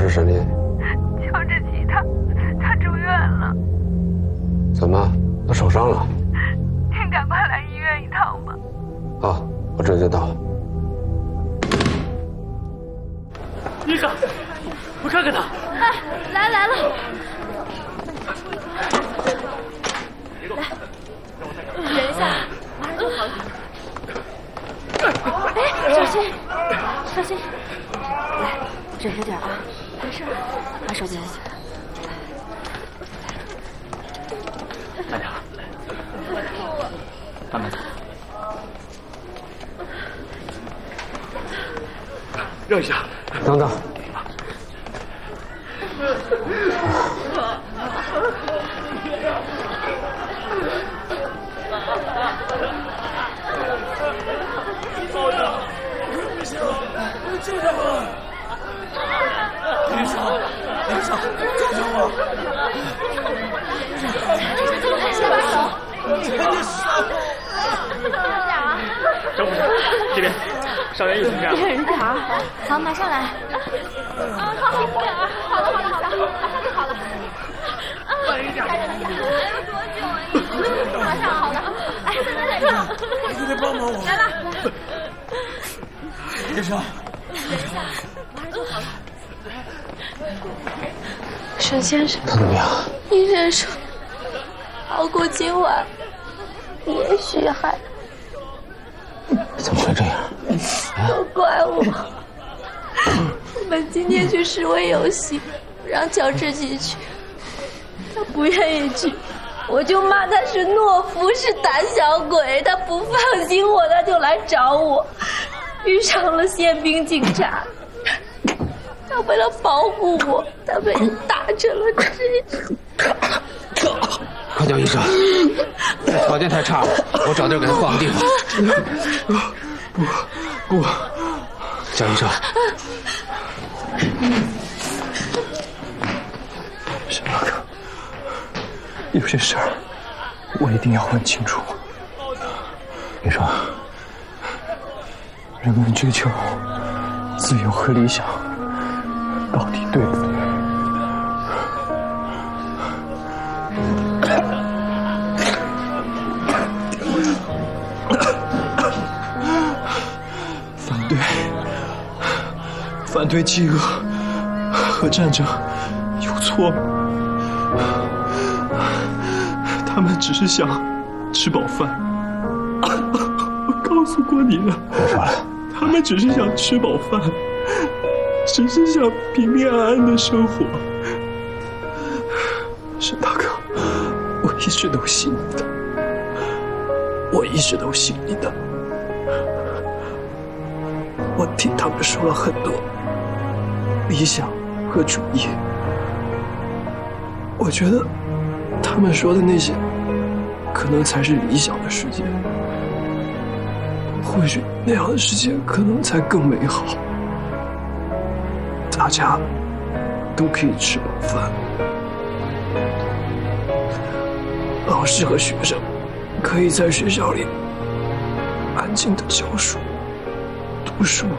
沈林？ 乔治奇他住院了。 怎么？他受伤了？ 您赶快来医院一趟吧。 好，我这就到。 医生，我看看他。 哎，来了。来，忍一下，马上就好了。哎，小心！来，忍着点啊，没事，把手机拿起来。 慢点，慢慢走。让一下。 等等。 救救我！医生，救救我！ 先把手。 张护士，这边，伤员已经这样。 忍着点啊，好，马上来。好点啊，好了，马上就好了。 慢一点。 还有多久啊？马上好了。哎，来上， 快点帮忙我！ 来了。 医生。 忍一下，马上就好了。 沈先生， 他怎么样？ 医生说，熬过今晚，也许还…… 怎么会这样？ 都怪我！我们今天去示威游行，让乔治奇去，他不愿意去，我就骂他是懦夫，是胆小鬼。他不放心我，他就来找我。遇上了宪兵警察，他为了保护我，他被打成了这样。 快叫医生！条件太差了，我找地儿给他换个地方。不，叫医生。 沈大哥，有些事儿我一定要问清楚。 你说。 人们追求自由和理想，到底对不对？反对饥饿和战争有错吗？他们只是想吃饱饭。我告诉过你了， 别说了。 他们只是想吃饱饭，只是想平平安安的生活。沈大哥，我一直都信你的，我一直都信你的。我听他们说了很多理想和主义，我觉得他们说的那些可能才是理想的世界。或许那样的世界可能才更美好，大家都可以吃饱饭，老师和学生可以在学校里安静的教书、读书，